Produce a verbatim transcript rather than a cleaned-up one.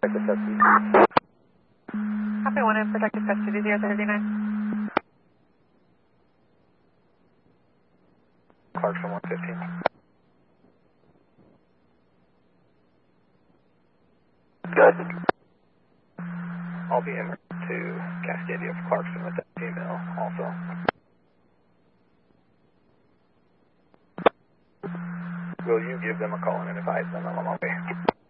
Protective custody. Copy one in protective custody zero thirty-nine. Clarkson one fifteen. Good. I'll be in to Cascadia for Clarkson with that female also. Will you give them a call and advise them I'm on my way?